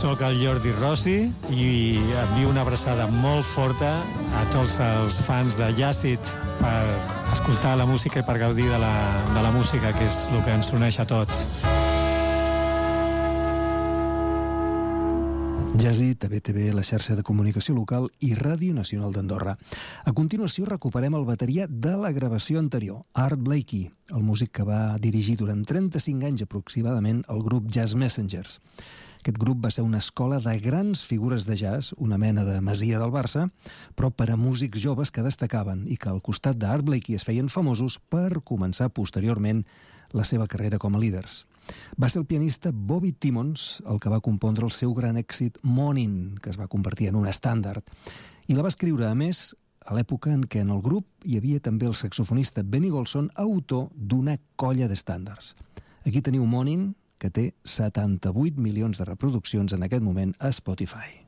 Soc el Jordi Rossi i envio una abraçada molt forta a tots els fans de Jàcid per escoltar la música i per gaudir de la música, que és el que ens uneix a tots. Jàcid, TVTV, la xarxa de comunicació local i Ràdio Nacional d'Andorra. A continuació recuperem el bateria de la gravació anterior, Art Blakey, el músic que va dirigir durant 35 anys aproximadament el grup Jazz Messengers. Aquest grup va ser una escola de grans figures de jazz, una mena de Masia del Barça, però per a músics joves que destacaven i que al costat d'Art Blakey es feien famosos per començar posteriorment la seva carrera com a líders. Va ser el pianista Bobby Timmons el que va compondre el seu gran èxit Morning, que es va convertir en un estàndard, i la va escriure, a més, a l'època en què en el grup hi havia també el saxofonista Benny Golson, autor d'una colla d'estàndards. Aquí teniu Morning, que té 78 milions de reproduccions en aquest moment a Spotify.